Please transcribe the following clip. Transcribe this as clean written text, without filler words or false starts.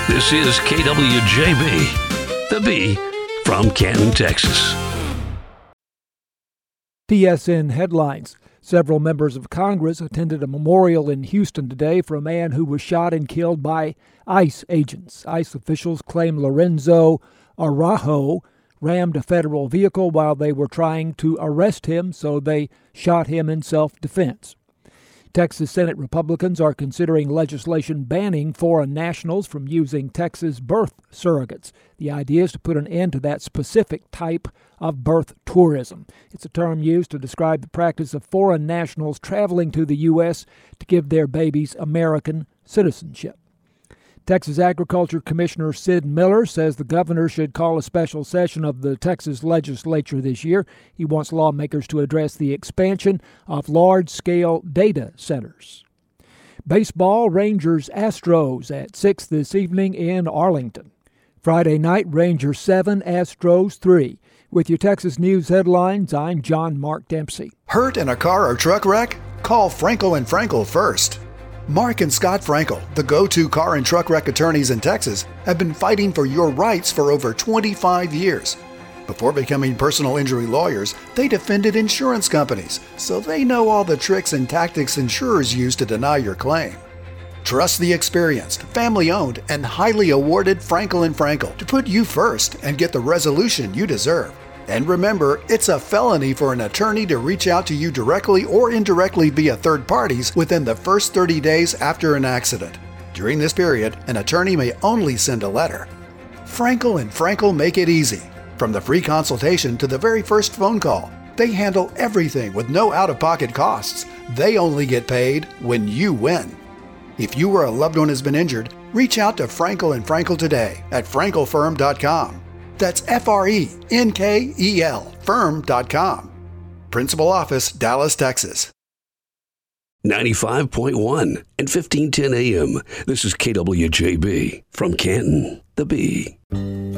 This is KWJB, the B from Canton, Texas. TSN headlines. Several members of Congress attended a memorial in Houston today for a man who was shot and killed by ICE agents. ICE officials claim Lorenzo Araujo rammed a federal vehicle while they were trying to arrest him, so they shot him in self-defense. Texas Senate Republicans are considering legislation banning foreign nationals from using Texas birth surrogates. The idea is to put an end to that specific type of birth tourism. It's a term used to describe the practice of foreign nationals traveling to the U.S. to give their babies American citizenship. Texas Agriculture Commissioner Sid Miller says the governor should call a special session of the Texas legislature this year. He wants lawmakers to address the expansion of large-scale data centers. Baseball, Rangers Astros at 6 this evening in Arlington. Friday night, Rangers 7, Astros 3. With your Texas News headlines, I'm John Mark Dempsey. Hurt in a car or truck wreck? Call Frankel & Frankel first. Mark and Scott Frankel, the go-to car and truck wreck attorneys in Texas, have been fighting for your rights for over 25 years. Before becoming personal injury lawyers, they defended insurance companies, so they know all the tricks and tactics insurers use to deny your claim. Trust the experienced, family-owned, and highly awarded Frankel & Frankel to put you first and get the resolution you deserve. And remember, it's a felony for an attorney to reach out to you directly or indirectly via third parties within the first 30 days after an accident. During this period, an attorney may only send a letter. Frankel & Frankel make it easy. From the free consultation to the very first phone call, they handle everything with no out-of-pocket costs. They only get paid when you win. If you or a loved one has been injured, reach out to Frankel & Frankel today at frankelfirm.com. That's FRENKEL, firm.com. Principal Office, Dallas, Texas. 95.1 and 1510 AM. This is KWJB from Canton, the B.